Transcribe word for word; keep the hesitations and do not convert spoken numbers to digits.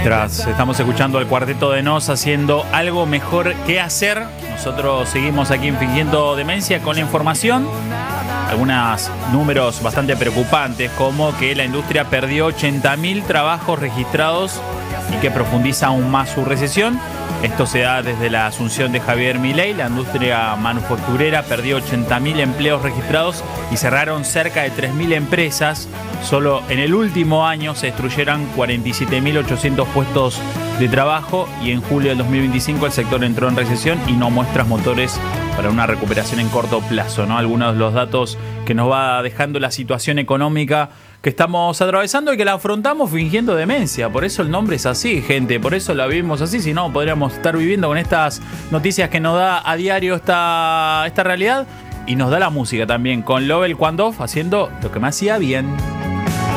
Mientras estamos escuchando al Cuarteto de Nos haciendo Algo Mejor que Hacer, nosotros seguimos aquí en Fingiendo Demencia con la información. Algunos números bastante preocupantes, como que la industria perdió ochenta mil trabajos registrados y que profundiza aún más su recesión. Esto se da desde la asunción de Javier Milei. La industria manufacturera perdió ochenta mil empleos registrados y cerraron cerca de tres mil empresas. Solo en el último año se destruyeron cuarenta y siete mil ochocientos puestos de trabajo y en julio del dos mil veinticinco el sector entró en recesión y no muestra motores para una recuperación en corto plazo, ¿no? Algunos de los datos que nos va dejando la situación económica que estamos atravesando y que la afrontamos fingiendo demencia. Por eso el nombre es así, gente. Por eso la vivimos así. Si no, podríamos estar viviendo con estas noticias que nos da a diario esta, esta realidad. Y nos da la música también, con Lovell Quandoff haciendo Lo que me hacía bien.